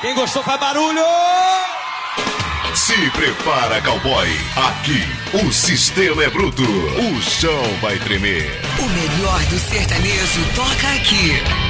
Quem gostou faz barulho! Se prepara, cowboy. Aqui, o sistema é bruto. O chão vai tremer. O melhor do sertanejo toca aqui.